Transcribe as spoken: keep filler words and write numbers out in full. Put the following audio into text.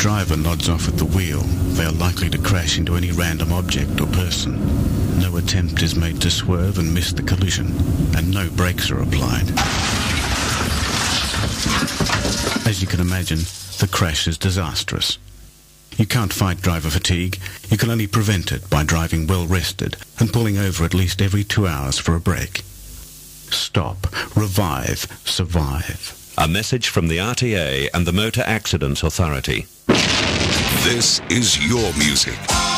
driver nods off at the wheel, they are likely to crash into any random object or person. No attempt is made to swerve and miss the collision, and no brakes are applied. As you can imagine, the crash is disastrous. You can't fight driver fatigue. You can only prevent it by driving well rested and pulling over at least every two hours for a break. Stop, revive, survive. A message from the R T A and the Motor Accidents Authority. This is your music.